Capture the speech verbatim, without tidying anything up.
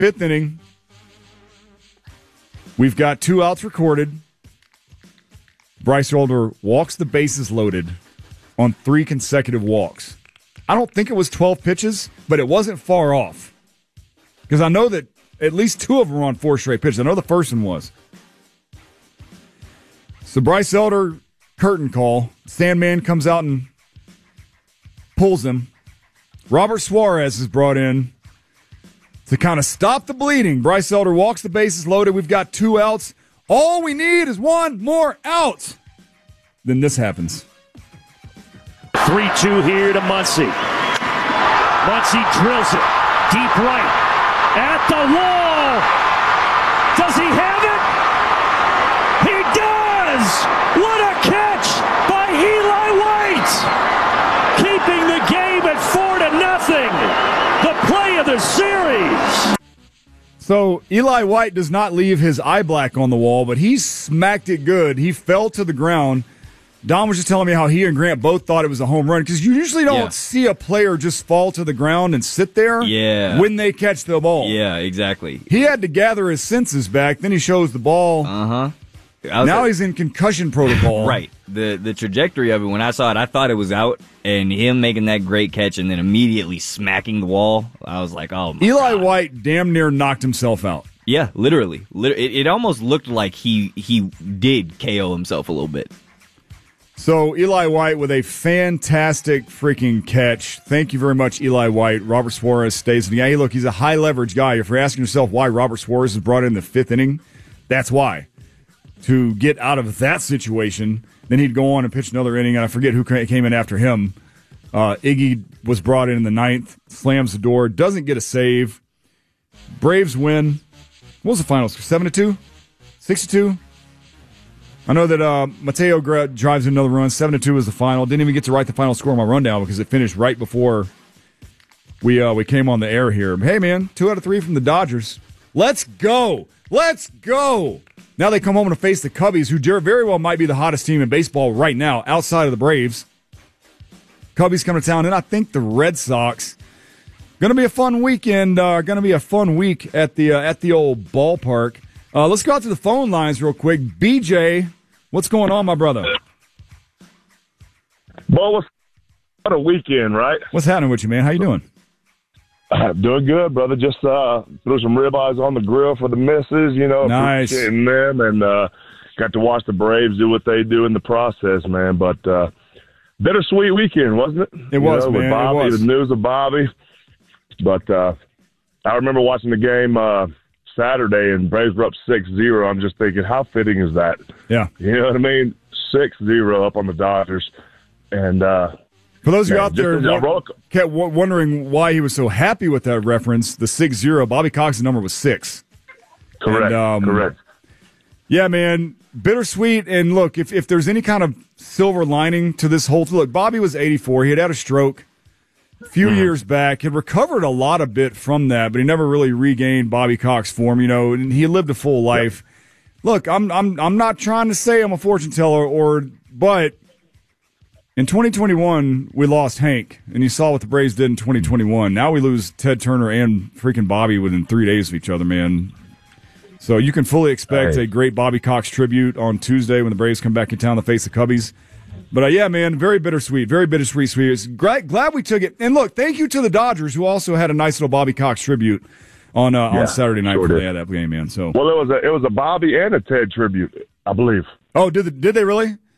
Fifth inning. We've got two outs recorded. Bryce Elder walks the bases loaded on three consecutive walks. I don't think it was twelve pitches, but it wasn't far off. Because I know that at least two of them were on four straight pitches. I know the first one was. So Bryce Elder, curtain call. Sandman comes out and pulls him. Robert Suarez is brought in to kind of stop the bleeding. Bryce Elder walks the bases loaded. We've got two outs. All we need is one more out. Then this happens. three two here to Muncy. Muncy drills it. Deep right. At the wall. Does he have it? He does! What a catch by Eli White! Keeping the game at four to nothing. The play of the series. So Eli White does not leave his eye black on the wall, but he smacked it good. He fell to the ground. Don was just telling me how he and Grant both thought it was a home run because you usually don't yeah. see a player just fall to the ground and sit there yeah. when they catch the ball. Yeah, exactly. He had to gather his senses back. Then he shows the ball. Uh-huh. Now like, he's in concussion protocol. Right. The the trajectory of it, when I saw it, I thought it was out. And him making that great catch and then immediately smacking the wall, I was like, oh, my Eli God. White damn near knocked himself out. Yeah, literally. It, it almost looked like he he did K O himself a little bit. So Eli White with a fantastic freaking catch. Thank you very much, Eli White. Robert Suarez stays in the game. Hey, look, he's a high-leverage guy. If you're asking yourself why Robert Suarez is brought in the fifth inning, that's why. To get out of that situation, then he'd go on and pitch another inning, and I forget who came in after him. Uh, Iggy was brought in in the ninth, slams the door, doesn't get a save. Braves win. What was the final score? seven to two? six to two? I know that uh, Mateo Gra- drives in another run. seven to two is the final. Didn't even get to write the final score on my rundown because it finished right before we uh, we came on the air here. Hey, man, two out of three from the Dodgers. Let's go. Let's go. Now they come home to face the Cubbies, who very well might be the hottest team in baseball right now outside of the Braves. Cubbies come to town, and I think the Red Sox. Going to be a fun weekend. Uh, going to be a fun week at the uh, at the old ballpark. Uh, let's go out to the phone lines real quick. B J, what's going on, my brother? Well, what's what a weekend, right? What's happening with you, man? How you doing? Uh, doing good, brother. Just uh, threw some ribeyes on the grill for the missus, you know, nice. Appreciating them, and uh, got to watch the Braves do what they do in the process, man. But uh, bittersweet weekend, wasn't it? It was, you know, man. With Bobby, it was. the news of Bobby. But uh, I remember watching the game uh, Saturday, and Braves were up six zero. I'm just thinking, how fitting is that? Yeah. You know what I mean? six zero up on the Dodgers. And uh, for those of you yeah, out there w- kept w- wondering why he was so happy with that reference, the six zero, Bobby Cox's number was six. Correct, and, um, correct. Yeah, man, bittersweet. And look, if, if there's any kind of silver lining to this whole – look, Bobby was eighty-four. He had had a stroke a few mm. years back. He recovered a lot of bit from that, but he never really regained Bobby Cox form, you know, and he lived a full life. Yep. Look, I'm I'm I'm not trying to say I'm a fortune teller, or but in twenty twenty-one we lost Hank, and you saw what the Braves did in twenty twenty-one. Now we lose Ted Turner and freaking Bobby within three days of each other, man. So you can fully expect right. a great Bobby Cox tribute on Tuesday when the Braves come back in town to face the Cubbies. But uh, yeah, man, very bittersweet, very bittersweet. Sweet. It's great, glad we took it. And look, thank you to the Dodgers who also had a nice little Bobby Cox tribute on uh, yeah, on Saturday night sure before did. they had that game, man. So well, it was a it was a Bobby and a Ted tribute, I believe. Oh, did the, did they really?